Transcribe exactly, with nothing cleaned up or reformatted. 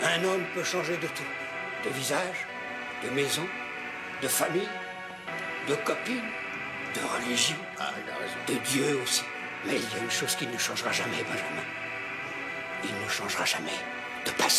Un homme peut changer de tout. De visage, de maison, de famille, de copine, de religion. Ah, il a raison. De Dieu aussi. Mais il y a une chose qui ne changera jamais, Benjamin. Il ne changera jamais de passion.